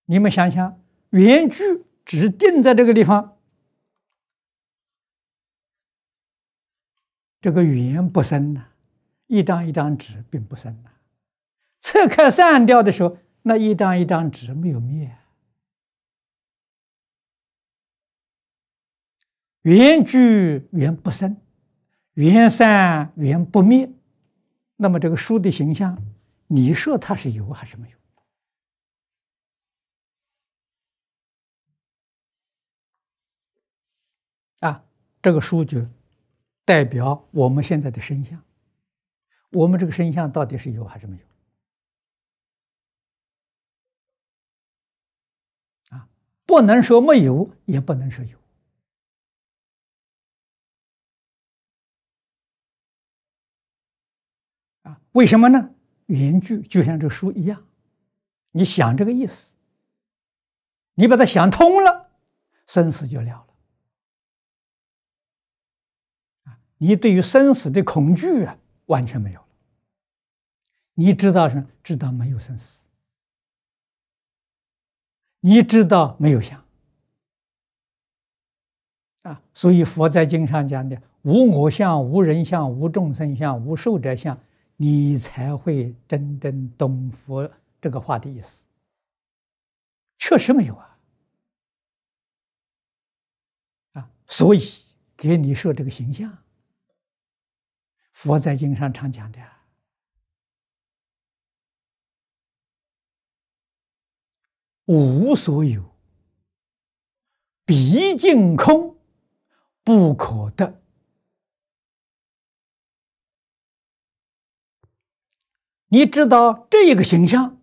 你们想想，圆矩只定在这个地方，这个圆不生呐，一张一张纸并不生呐。拆开散掉的时候，那一张一张纸没有灭。圆聚圆不生，圆散圆不灭。那么这个书的形象，你说它是有还是没有？啊，这个书就代表我们现在的身相。我们这个身相到底是有还是没有？啊，不能说没有，也不能说有。啊，为什么呢？原句就像这书一样，你想这个意思，你把它想通了，生死就了了。啊，你对于生死的恐惧啊，完全没有了。你知道什么？知道没有生死，你知道没有相。啊，所以佛在经上讲的无我相、无人相、无众生相、无寿者相，你才会真正懂佛这个话的意思。确实没有啊！啊，所以给你说这个形象，佛在经上常讲的无所有，毕竟空，不可得。你知道这一个形象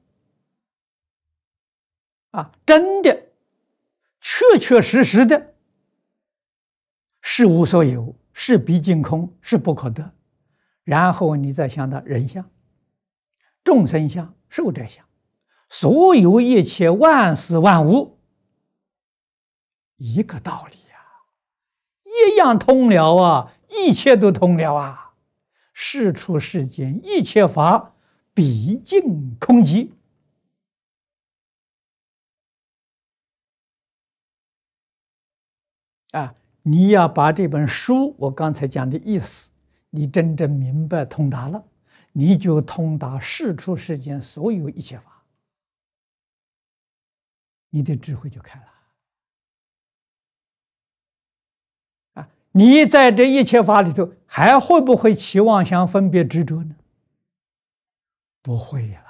啊，真的、确确实实的是无所有，是毕竟空，是不可得。然后你再想到人相、众生相、寿者相，所有一切万事万物，一个道理呀，一样通了啊，一切都通了啊。世出世间一切法，毕竟空寂。啊，你要把这本书我刚才讲的意思，你真正明白通达了，你就通达世出世间所有一切法，你的智慧就开了。啊，你在这一切法里头，还会不会起妄想分别执着呢？不会了。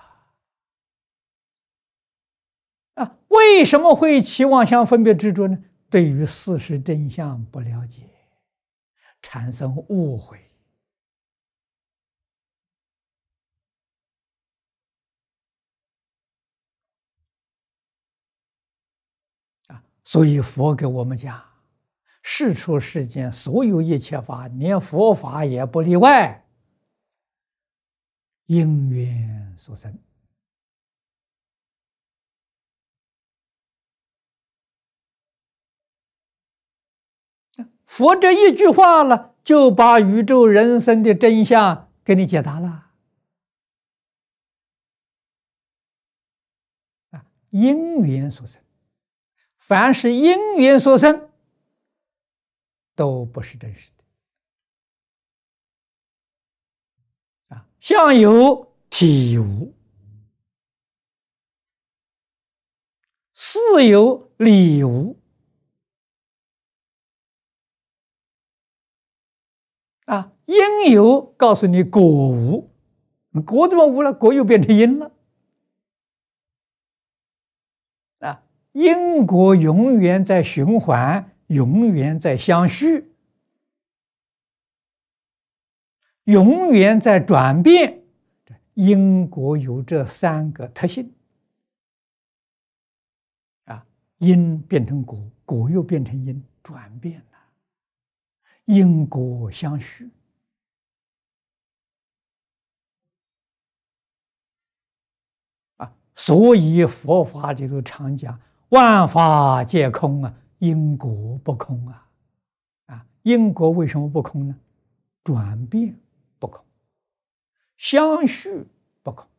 啊，为什么会起妄想分别执着呢？对于事实真相不了解，产生误会。啊，所以佛给我们讲，世出世间所有一切法，连佛法也不例外，因缘所生。佛这一句话了，就把宇宙人生的真相给你解答了。啊，因缘所生，凡是因缘所生，都不是真实的。啊，相有体无，事有理无。啊，因有告诉你果无，果怎么无了？果又变成因了。啊，因果永远在循环，永远在相续，永远在转变。因果有这三个特性。啊，因变成果，果又变成因，转变了。因果相续。啊，所以佛法里头常讲万法皆空啊，因果不空啊。啊，因果为什么不空呢？转变不空，相续不空。